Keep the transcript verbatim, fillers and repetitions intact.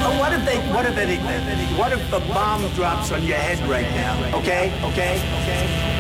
What, what if they? What if any? What if the bomb drops on your head right now? Okay, okay, okay.